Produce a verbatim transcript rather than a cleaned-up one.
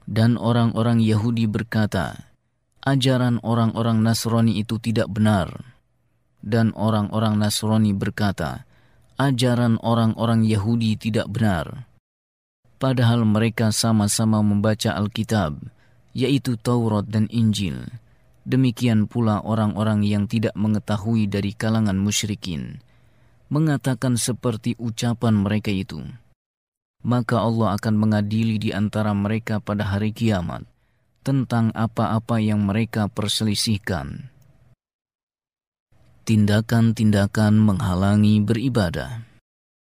Dan orang-orang Yahudi berkata, ajaran orang-orang Nasrani itu tidak benar. Dan orang-orang Nasrani berkata, ajaran orang-orang Yahudi tidak benar. Padahal mereka sama-sama membaca Alkitab, yaitu Taurat dan Injil. Demikian pula orang-orang yang tidak mengetahui dari kalangan musyrikin mengatakan seperti ucapan mereka itu. Maka Allah akan mengadili di antara mereka pada hari kiamat tentang apa-apa yang mereka perselisihkan. Tindakan-tindakan menghalangi beribadah.